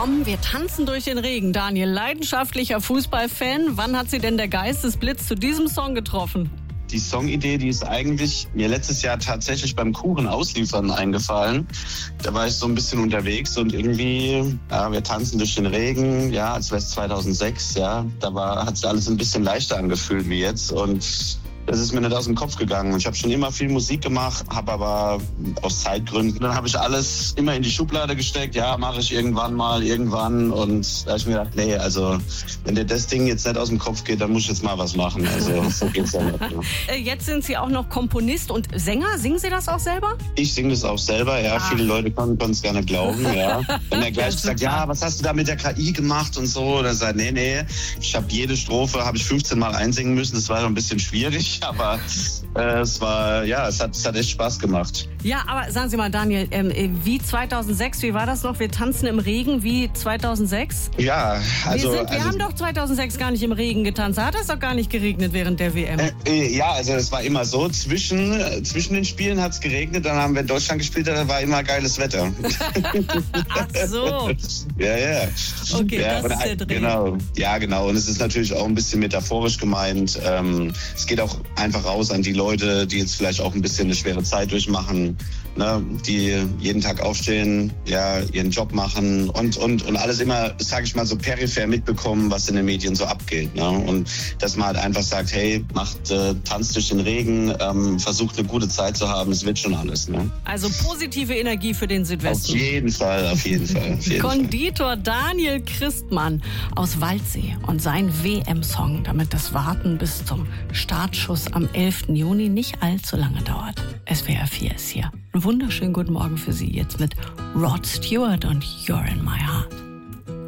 Komm, wir tanzen durch den Regen. Daniel, leidenschaftlicher Fußballfan. Wann hat Sie denn der Geistesblitz zu diesem Song getroffen? Die Songidee, die ist eigentlich mir letztes Jahr tatsächlich beim Kuchen ausliefern eingefallen. Da war ich so ein bisschen unterwegs und irgendwie, ja, wir tanzen durch den Regen, ja, als wäre es 2006, ja, hat sich alles ein bisschen leichter angefühlt wie jetzt und das ist mir nicht aus dem Kopf gegangen. Und ich habe schon immer viel Musik gemacht, habe aber aus Zeitgründen, dann habe ich alles immer in die Schublade gesteckt. Ja, mache ich irgendwann. Und da habe ich mir gedacht, nee, also wenn dir das Ding jetzt nicht aus dem Kopf geht, dann muss ich jetzt mal was machen. Also so geht's ja nicht. Ja. Jetzt sind Sie auch noch Komponist und Sänger. Singen Sie das auch selber? Ich singe das auch selber, ja. Viele Leute konnten es gar nicht glauben, ja. Wenn er gleich gesagt, ja, was hast du da mit der KI gemacht und so. Dann sagt nee. Ich habe jede Strophe, 15 Mal einsingen müssen. Das war schon ein bisschen schwierig. Aber es hat echt Spaß gemacht. Ja, aber sagen Sie mal, Daniel, wie 2006, wie war das noch? Wir tanzen im Regen wie 2006? Ja, wir haben doch 2006 gar nicht im Regen getanzt. Da hat es doch gar nicht geregnet während der WM. Ja, also es war immer so, zwischen den Spielen hat es geregnet, dann haben wir in Deutschland gespielt, da war immer geiles Wetter. Ach so. Ja. Okay, ja, das ist der Dreh. Genau. Ja, genau. Und es ist natürlich auch ein bisschen metaphorisch gemeint. Es geht auch einfach raus an die Leute, die jetzt vielleicht auch ein bisschen eine schwere Zeit durchmachen, ne, die jeden Tag aufstehen, ja, ihren Job machen und alles immer, sage ich mal, so peripher mitbekommen, was in den Medien so abgeht. Ne? Und dass man halt einfach sagt, hey, tanzt durch den Regen, versucht eine gute Zeit zu haben, es wird schon alles. Ne? Also positive Energie für den Südwesten. Auf jeden Fall. Konditor Daniel Christmann aus Waldsee und sein WM-Song, damit das Warten bis zum Startschuss am 11. Juni nicht allzu lange dauert. SWR 4 ist hier. Einen wunderschönen guten Morgen für Sie jetzt mit Rod Stewart und You're in My Heart.